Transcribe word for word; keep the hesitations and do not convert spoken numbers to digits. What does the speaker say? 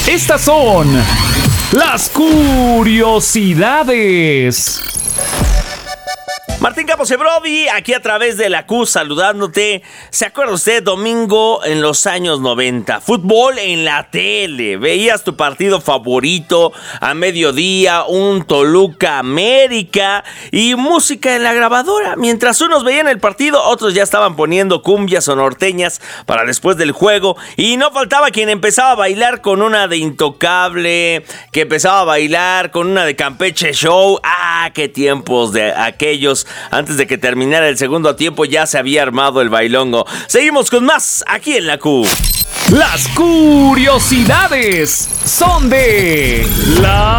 Estas son las curiosidades. Martín Campos Brody, aquí a través de la Q saludándote. ¿Se acuerda usted? Domingo en los años noventa. Fútbol en la tele. Veías tu partido favorito a mediodía, un Toluca América y música en la grabadora. Mientras unos veían el partido, otros ya estaban poniendo cumbias o norteñas para después del juego. Y no faltaba quien empezaba a bailar con una de Intocable, que empezaba a bailar con una de Campeche Show. ¡Ah, qué tiempos de aquellos! Antes de que terminara el segundo tiempo ya se había armado el bailongo. Seguimos con más aquí en la Q. Las curiosidades son de la